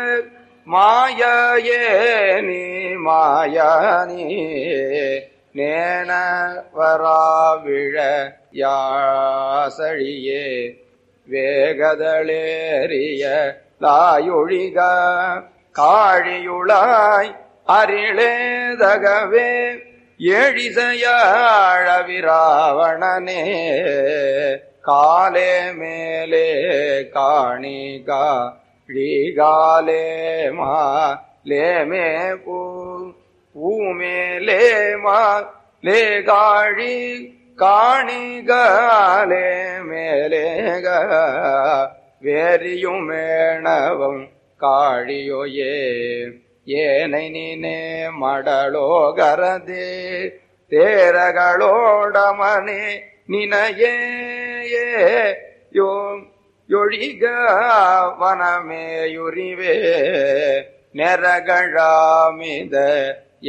மாயே நீ மாயானி நேன வராவிழ யாசழியே வேகதளேறிய லாயொழிக காழியுளாய் அரிளேதகவே ஏழிசையாழவிராவணனே காலே மேலே காணிகா ழீகாலே மாலேமே பூமேலே மாலே காழி காணிகாலே மேலேக வேரியும் மேணவம் காழியோயே ஏனை நீனே மடலோகரதே தேரகளோடமனே நினையே யொழிக வனமேயுரிவே நெரகழாமித